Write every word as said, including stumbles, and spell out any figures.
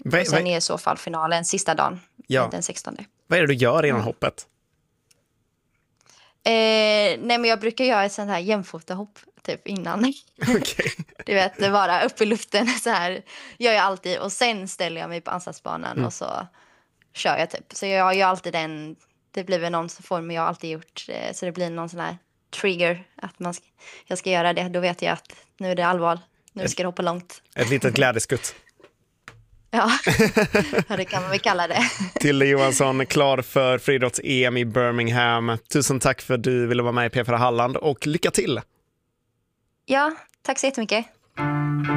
Va, och sen va, är i så fall finalen sista dagen, ja. den sextonde. Vad är det du gör innan mm. hoppet? Eh, nej men jag brukar göra ett sånt här jämfotahopp typ innan. Okay. Du vet, vara uppe i luften så här gör jag alltid. Och sen ställer jag mig på ansatsbanan mm. och så kör jag typ. Så jag gör alltid den, det blir väl någon form jag har alltid gjort. Så det blir någon sån här trigger att man ska, jag ska göra det. Då vet jag att nu är det allvar. Nu ett, ska det hoppa långt. Ett litet glädjeskutt. Ja, det kan man väl kalla det. Tilde Johansson, klar för friidrotts-E M i Birmingham. Tusen tack för att du ville vara med i P fyra Halland och lycka till! Ja, tack så jättemycket.